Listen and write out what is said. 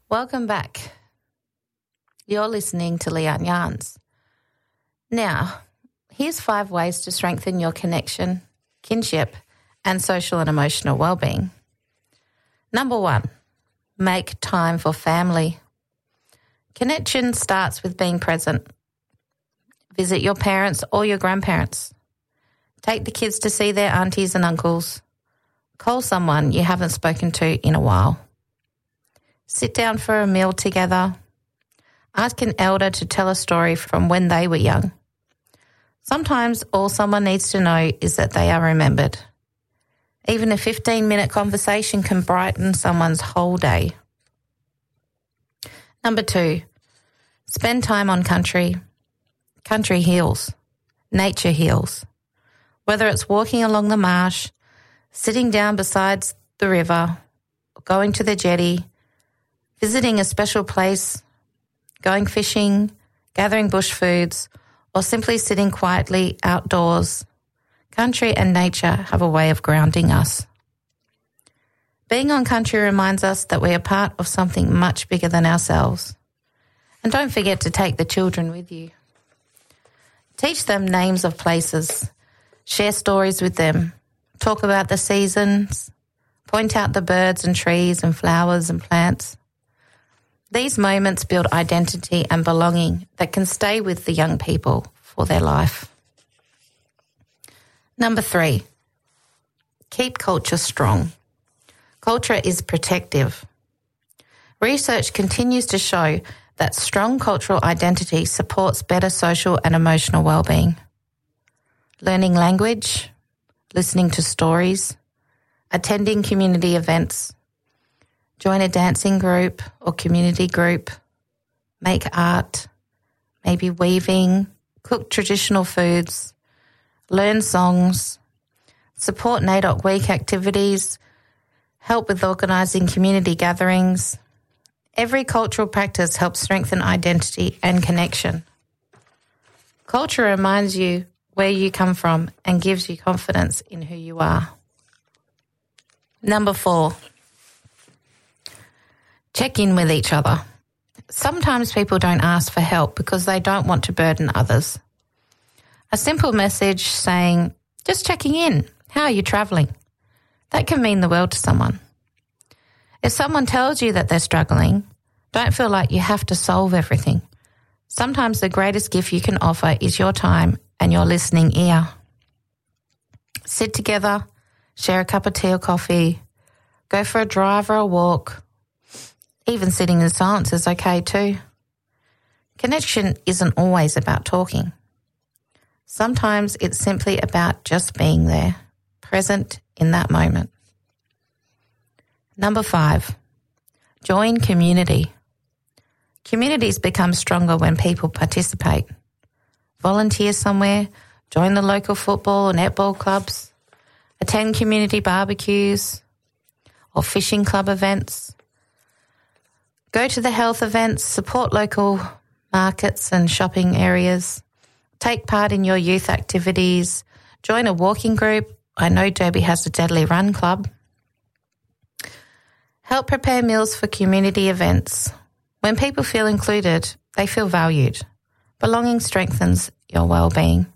Welcome back. You're listening to Leanne Yarns. Now, here's 5 ways to strengthen your connection, kinship, and social and emotional well-being. Number 1, make time for family. Connection starts with being present. Visit your parents or your grandparents. Take the kids to see their aunties and uncles. Call someone you haven't spoken to in a while. Sit down for a meal together. Ask an elder to tell a story from when they were young. Sometimes all someone needs to know is that they are remembered. Even a 15-minute conversation can brighten someone's whole day. Number 2, spend time on country. Country heals. Nature heals. Whether it's walking along the marsh, sitting down beside the river, going to the jetty, visiting a special place, going fishing, gathering bush foods, or simply sitting quietly outdoors, country and nature have a way of grounding us. Being on country reminds us that we are part of something much bigger than ourselves. And don't forget to take the children with you. Teach them names of places, share stories with them, talk about the seasons, point out the birds and trees and flowers and plants. These moments build identity and belonging that can stay with the young people for their life. Number 3, keep culture strong. Culture is protective. Research continues to show that strong cultural identity supports better social and emotional well-being. Learning language, listening to stories, attending community events, join a dancing group or community group, make art, maybe weaving, cook traditional foods, learn songs, support NAIDOC Week activities, help with organising community gatherings. Every cultural practice helps strengthen identity and connection. Culture reminds you where you come from and gives you confidence in who you are. Number 4, check in with each other. Sometimes people don't ask for help because they don't want to burden others. A simple message saying, just checking in, how are you travelling? That can mean the world to someone. If someone tells you that they're struggling, don't feel like you have to solve everything. Sometimes the greatest gift you can offer is your time and your listening ear. Sit together, share a cup of tea or coffee, go for a drive or a walk. Even sitting in silence is okay too. Connection isn't always about talking. Sometimes it's simply about just being there, present in that moment. Number 5, join community. Communities become stronger when people participate. Volunteer somewhere, join the local football or netball clubs, attend community barbecues or fishing club events. Go to the health events, support local markets and shopping areas. Take part in your youth activities. Join a walking group. I know Derby has a Deadly Run club. Help prepare meals for community events. When people feel included, they feel valued. Belonging strengthens your well-being.